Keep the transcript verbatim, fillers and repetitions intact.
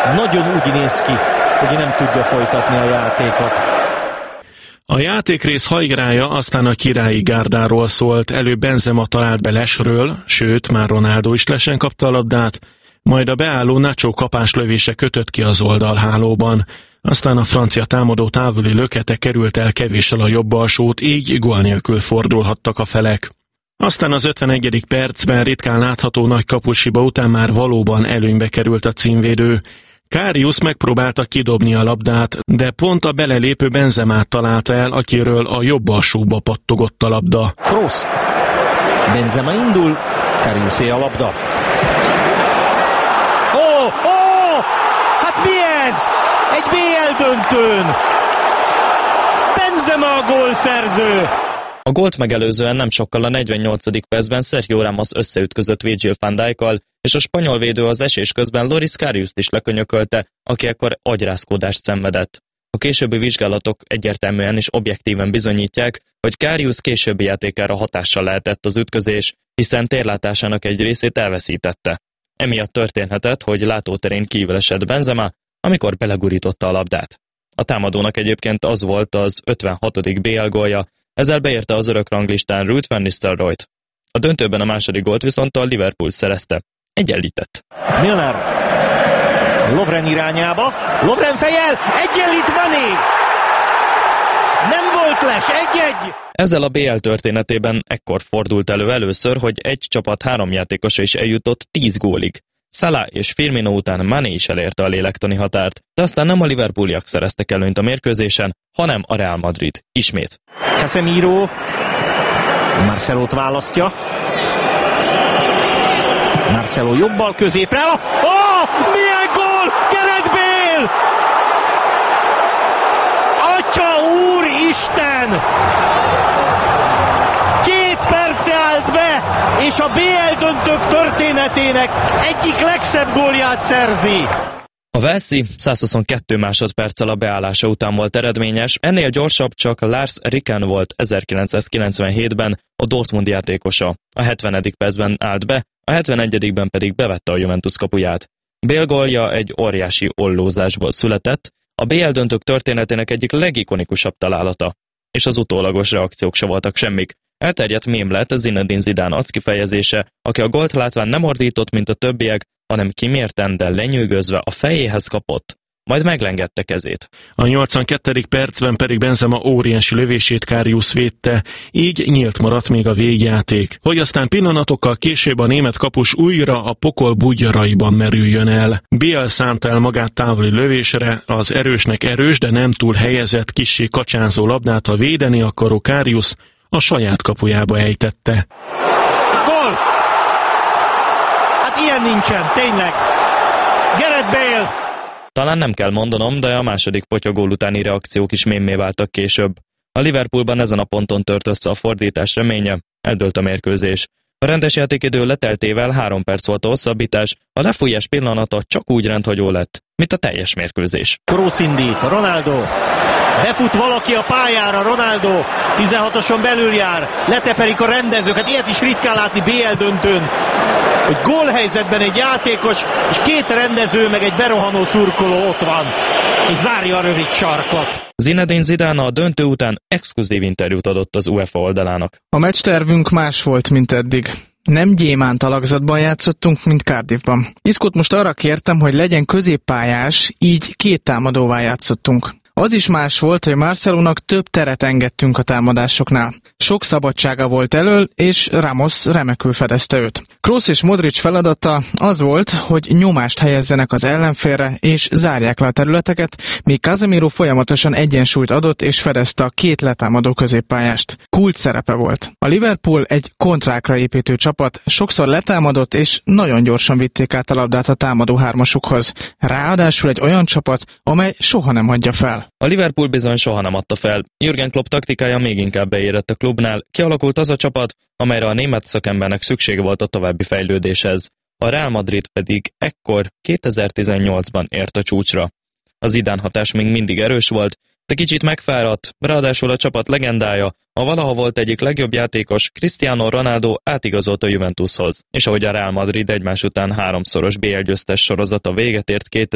nagyon úgy néz ki, hogy nem tudja folytatni a játékot. A játékrész hajgrája aztán a királyi gárdáról szólt. Előbb Benzema talált be lesről, sőt, már Ronaldo is lesen kapta a labdát, majd a beálló Nacho kapáslövése kötött ki az oldalhálóban. Aztán a francia támadó távoli lökete került el kevéssel a jobb alsót, így gól nélkül fordulhattak a felek. Aztán az ötvenegyedik percben ritkán látható nagy kapusiba után már valóban előnybe került a címvédő. Karius megpróbálta kidobni a labdát, de pont a belelépő Benzemát találta el, akiről a jobb alsóba pattogott a labda. Kroos. Benzema indul, Kariusé a labda. Ó, oh, ó! Oh, hát mi ez? Egy bé el döntőn! Benzema a gólszerző! A gólt megelőzően nem sokkal a negyvennyolcadik percben Sergio Ramos összeütközött Virgil van Dijkkal, és a spanyol védő az esés közben Loris Kariust is lekönyökölte, aki ekkor agyrázkódást szenvedett. A későbbi vizsgálatok egyértelműen és objektíven bizonyítják, hogy Karius későbbi játékára hatással lehetett az ütközés, hiszen térlátásának egy részét elveszítette. Emiatt történhetett, hogy látóterén kívül esett Benzema, amikor belegurította a labdát. A támadónak egyébként az volt az ötvenhatodik bé el gólja, ezzel beérte az örök ranglistán Ruud van Nistelrooyt. A döntőben a második gólt viszont a Liverpool szerezte. Egyenlített. Milner. Lovren irányába. Lovren fejjel. Egyenlít Mané. Nem volt les. Egy-egy. Ezzel a bé el történetében ekkor fordult elő először, hogy egy csapat három játékosa is eljutott tíz gólig. Salah és Firmino után Mané is elérte a lélektani határt, de aztán nem a Liverpooliak szereztek előnyt a mérkőzésen, hanem a Real Madrid. Ismét. Casemiro. Marcelót választja. Marcelo jobbal középre. Ó, oh, milyen gól! Gareth Bale! Atya úristen! Két perce állt be, és a bé el döntők történetének egyik legszebb gólját szerzi. A Walesi százhuszonkettő másodperccel a beállása után volt eredményes, ennél gyorsabb csak Lars Ricken volt ezerkilencszázkilencvenhétben a Dortmund játékosa. A hetvenedik percben állt be, a hetvenegyedikben pedig bevette a Juventus kapuját. Bale gólja egy óriási ollózásból született, a bé el döntők történetének egyik legikonikusabb találata. És az utólagos reakciók se voltak semmik. Elterjedt mém lett Zinedine Zidane arckifejezése, aki a gólt látván nem ordított, mint a többiek, hanem kimérten, de lenyűgözve a fejéhez kapott, majd meglengette kezét. A nyolcvankettedik percben pedig Benzema óriási lövését Karius védte, így nyílt maradt még a végjáték, hogy aztán pillanatokkal később a német kapus újra a pokol bugyraiban merüljön el. Bale szánta el magát távoli lövésre, az erősnek erős, de nem túl helyezett, kissé kacsázó labdát a védeni akaró Karius a saját kapujába ejtette. Gól! Hát ilyen nincsen, tényleg. Gareth Bale! Talán nem kell mondanom, de a második potyagól utáni reakciók is mémmé váltak később. A Liverpoolban ezen a ponton tört össze a fordítás reménye, eldőlt a mérkőzés. A rendes játékidő leteltével három perc volt a hosszabbítás, a lefújás pillanata csak úgy rendhagyó lett, mint a teljes mérkőzés. Kroos indít, Ronaldo. Befut valaki a pályára, Ronaldo. tizenhatoson belül jár, leteperik a rendezőket, ilyet is ritkán látni bé el döntőn, hogy gólhelyzetben egy játékos, és két rendező, meg egy berohanó szurkoló ott van, és zárja a rövid sarkot. Zinedine Zidane a döntő után exkluzív interjút adott az UEFA oldalának. A meccstervünk más volt, mint eddig. Nem gyémánt alakzatban játszottunk, mint Cardiffban. Iszkót most arra kértem, hogy legyen középpályás, így két támadóvá játszottunk. Az is más volt, hogy Marcelónak több teret engedtünk a támadásoknál. Sok szabadsága volt elől, és Ramos remekül fedezte őt. Kroos és Modric feladata az volt, hogy nyomást helyezzenek az ellenfélre, és zárják le a területeket, míg Casemiro folyamatosan egyensúlyt adott, és fedezte a két letámadó középpályást. Kult szerepe volt. A Liverpool egy kontrákra építő csapat, sokszor letámadott, és nagyon gyorsan vitték át a labdát a támadó hármasukhoz. Ráadásul egy olyan csapat, amely soha nem hagyja fel. A Liverpool bizony soha nem adta fel. Jürgen Klopp taktikája még inkább beérett a klubnál, kialakult az a csapat, amelyre a német szakembernek szüksége volt a további fejlődéshez. A Real Madrid pedig ekkor kétezer-tizennyolcban ért a csúcsra. A Zidane hatás még mindig erős volt, de kicsit megfáradt, ráadásul a csapat legendája, a valaha volt egyik legjobb játékos, Cristiano Ronaldo átigazolt a Juventushoz, és ahogy a Real Madrid egymás után háromszoros bé el győztes sorozata véget ért